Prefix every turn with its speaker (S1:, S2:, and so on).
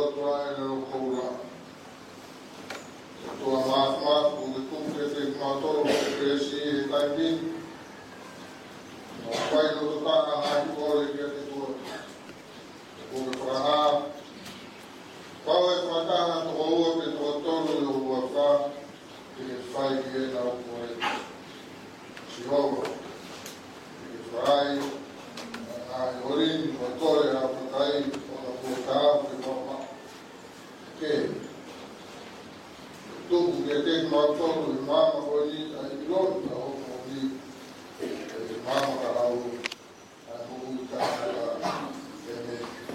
S1: tua e na koula. Tua maaf ku ku ke te matoro ke si taiti. No pai no ta na ko le ke te tua. Ku ke praha. Pau e whakana tō ua pe tō tōru e ua wha ki e whai ki e nau koe. Sihowa, ki e whai, a e orin, o tore a whakai, o na kua ke whama. Ke, tuku ke te mau tōru e māma hoi a i lona o